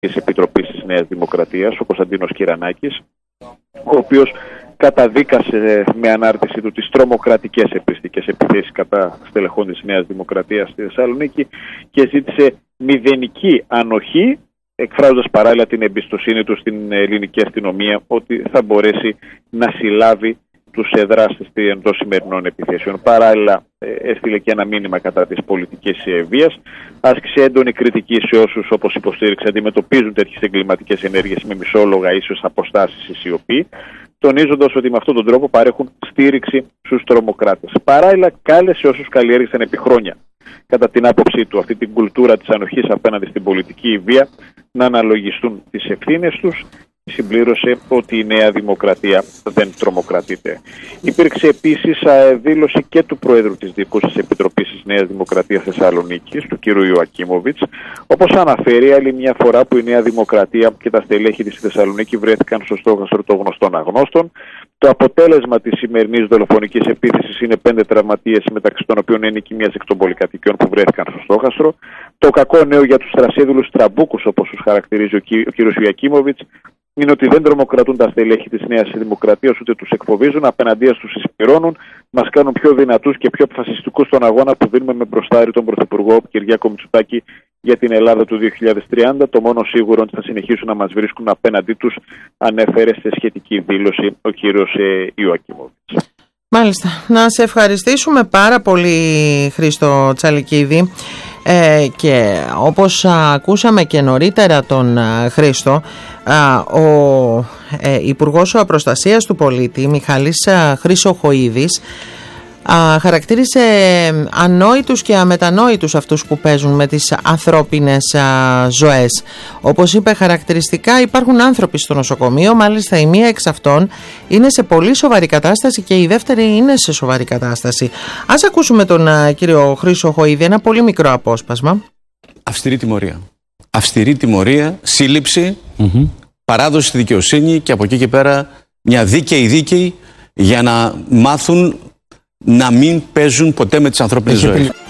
της Επιτροπής της Νέας Δημοκρατίας, ο Κωνσταντίνος Κυρανάκης, ο οποίος καταδίκασε με ανάρτηση του τις τρομοκρατικές επιστικές επιθέσεις κατά στελεχών της Νέας Δημοκρατίας στη Θεσσαλονίκη και ζήτησε μηδενική ανοχή, εκφράζοντας παράλληλα την εμπιστοσύνη του στην ελληνική αστυνομία ότι θα μπορέσει να συλλάβει τους δράστες των σημερινών επιθέσεων. Παράλληλα, έστειλε και ένα μήνυμα κατά της πολιτικής βίας. Άσκησε έντονη κριτική σε όσους, όπως υποστήριξε, αντιμετωπίζουν τέτοιες εγκληματικές ενέργειες με μισόλογα ίσως αποστάσεις ή σιωπή, τονίζοντας ότι με αυτόν τον τρόπο παρέχουν στήριξη στους τρομοκράτες. Παράλληλα, κάλεσε όσους καλλιέργησαν επί χρόνια, κατά την άποψή του, αυτή την κουλτούρα της ανοχής απέναντι στην πολιτική βία, να αναλογιστούν τις ευθύνες τους. Συμπλήρωσε ότι η Νέα Δημοκρατία δεν τρομοκρατείται. Υπήρξε επίσης δήλωση και του Προέδρου της Διοικούσης Επιτροπής της Νέας Δημοκρατίας Θεσσαλονίκης, του κ. Ιωακίμοβιτς, όπως αναφέρει άλλη μια φορά που η Νέα Δημοκρατία και τα στελέχη της Θεσσαλονίκη βρέθηκαν στο στόχαστρο των γνωστών αγνώστων. Το αποτέλεσμα της σημερινής δολοφονικής επίθεσης είναι 5 τραυματίες, μεταξύ των οποίων ένοικοι μιας εκ των πολυκατοικιών που βρέθηκαν στο στόχαστρο. Το κακό νέο για τους θρασίδουλους τραμπούκους, όπως τους χαρακτηρίζει ο κ. Ιωακίμοβιτς, είναι ότι δεν τρομοκρατούν τα στελέχη της Νέας Δημοκρατίας, ούτε τους εκφοβίζουν, απέναντίας τους εισπυρώνουν, μας κάνουν πιο δυνατούς και πιο αποφασιστικούς στον αγώνα που δίνουμε με μπροστάρι τον Πρωθυπουργό Κυριάκο Μητσοτάκη για την Ελλάδα του 2030. Το μόνο σίγουρο ότι θα συνεχίσουν να μας βρίσκουν απέναντί τους, ανέφερε σε σχετική δήλωση ο κύριος Ιωακίμοβιτς. Μάλιστα. Να σε ευχαριστήσουμε πάρα πολύ, Χρήστο Τσαλικίδη. Και όπως ακούσαμε και νωρίτερα τον Χρήστο, ο Υπουργός Προστασίας του Πολίτη Μιχάλης Χρυσοχοΐδης χαρακτήρισε ανόητους και αμετανόητους αυτούς που παίζουν με τις ανθρώπινες ζωές. Όπως είπε χαρακτηριστικά, υπάρχουν άνθρωποι στο νοσοκομείο, μάλιστα η μία εξ αυτών είναι σε πολύ σοβαρή κατάσταση και η δεύτερη είναι σε σοβαρή κατάσταση. Ας ακούσουμε τον κύριο Χρυσοχοΐδη, ένα πολύ μικρό απόσπασμα. Αυστηρή τιμωρία. Αυστηρή τιμωρία, σύλληψη, παράδοση στη δικαιοσύνη και από εκεί και πέρα μια δίκαιη για να μάθουν να μην παίζουν ποτέ με τις ανθρώπινες ζωές.